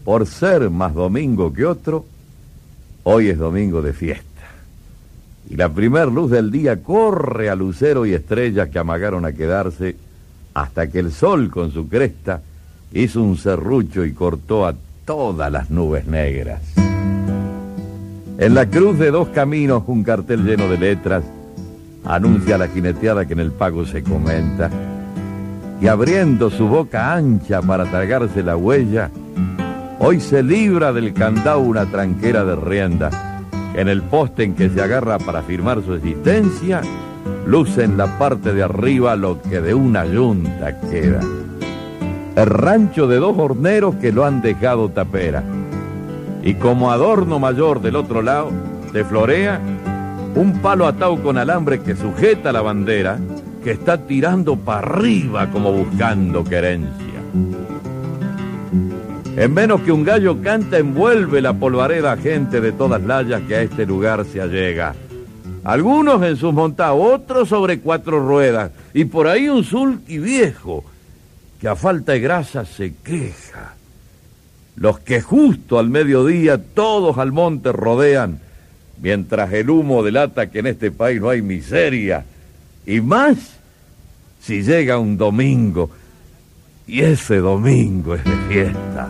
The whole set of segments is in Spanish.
por ser más domingo que otro, hoy es domingo de fiesta. Y la primer luz del día corre a lucero y estrellas que amagaron a quedarse hasta que el sol con su cresta hizo un serrucho y cortó a todas las nubes negras. En la cruz de dos caminos un cartel lleno de letras anuncia la jineteada que en el pago se comenta, y abriendo su boca ancha para tragarse la huella, hoy se libra del candado una tranquera de rienda, que en el poste en que se agarra para firmar su existencia, luce en la parte de arriba lo que de una yunta queda. El rancho de dos horneros que lo han dejado tapera, y como adorno mayor del otro lado se florea un palo atado con alambre que sujeta la bandera, que está tirando para arriba como buscando querencia. En menos que un gallo canta, envuelve la polvareda gente de todas layas que a este lugar se allega. Algunos en sus montados, otros sobre cuatro ruedas, y por ahí un sulky viejo que a falta de grasa se queja. Los que justo al mediodía todos al monte rodean, mientras el humo delata que en este país no hay miseria, y más si llega un domingo, y ese domingo es de fiesta.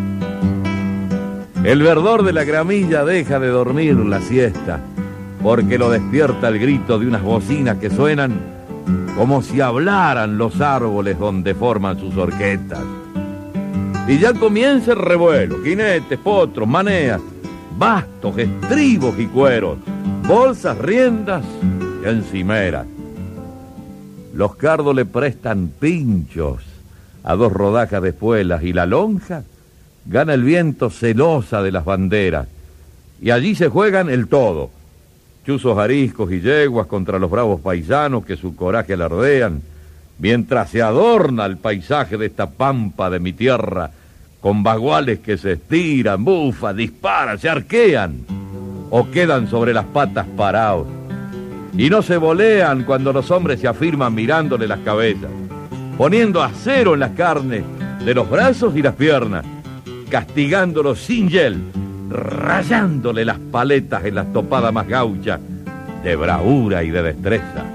El verdor de la gramilla deja de dormir la siesta, porque lo despierta el grito de unas bocinas que suenan como si hablaran los árboles donde forman sus horquetas. Y ya comienza el revuelo, jinetes, potros, maneas, bastos, estribos y cueros, bolsas, riendas y encimeras. Los cardos le prestan pinchos a dos rodajas de espuelas, y la lonja gana el viento celosa de las banderas. Y allí se juegan el todo, chuzos ariscos y yeguas contra los bravos paisanos que su coraje alardean, mientras se adorna el paisaje de esta pampa de mi tierra con baguales que se estiran, bufan, disparan, se arquean o quedan sobre las patas parados, y no se volean cuando los hombres se afirman mirándole las cabezas, poniendo acero en las carnes de los brazos y las piernas, castigándolos sin hiel, rayándole las paletas en las topadas más gauchas de bravura y de destreza.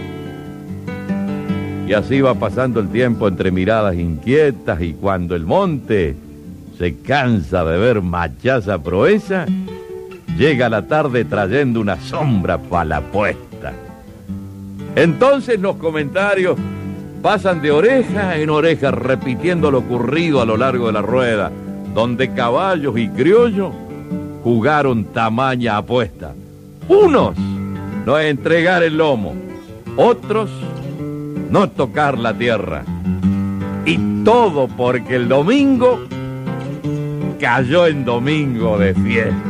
Y así va pasando el tiempo entre miradas inquietas, y cuando el monte se cansa de ver machaza proeza, llega la tarde trayendo una sombra para la puesta. Entonces los comentarios pasan de oreja en oreja repitiendo lo ocurrido a lo largo de la rueda, donde caballos y criollos jugaron tamaña apuesta. Unos no entregar el lomo, otros no tocar la tierra. Y todo porque el domingo cayó en domingo de fiesta.